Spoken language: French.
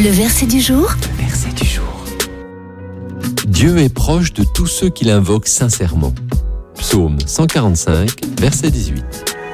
Le verset du jour. Verset du jour. Dieu est proche de tous ceux qui l'invoquent sincèrement. Psaume 145, verset 18.